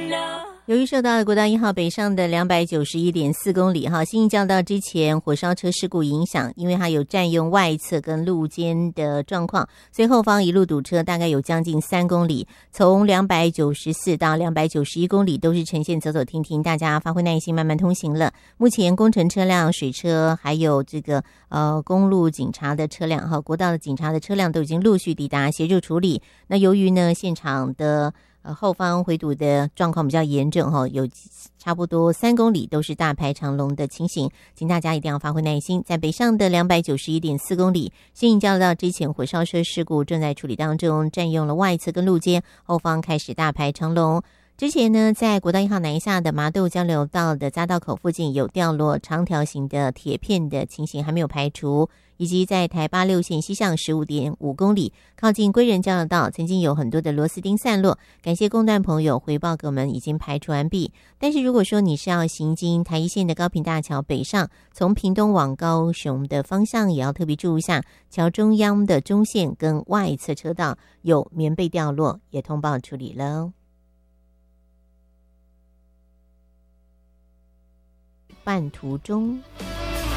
由于受到了国道1号北上的291.4公里新义交道之前火烧车事故影响，因为它有占用外侧跟路肩的状况，所以后方一路堵车，大概有将近3公里，从294到291公里都是呈现走走停停，大家发挥耐心慢慢通行了。目前工程车辆、水车还有这个公路警察的车辆国道的警察的车辆都已经陆续抵达协助处理。那由于呢现场的后方回堵的状况比较严重有差不多3公里都是大排长龙的情形，请大家一定要发挥耐心。在北上的291.4公里新营交道之前火烧车事故正在处理当中，占用了外侧跟路肩，后方开始大排长龙。之前呢，在国道1号南下的麻豆交流道的匝道口附近有掉落长条形的铁片的情形还没有排除，以及在台8-6线西向 15.5 公里靠近归仁交流道曾经有很多的螺丝钉散落，感谢公段朋友回报给我们已经排除完毕。但是如果说你是要行经台一线的高屏大桥北上，从屏东往高雄的方向也要特别注意一下，桥中央的中线跟外侧车道有棉被掉落，也通报处理了。半途中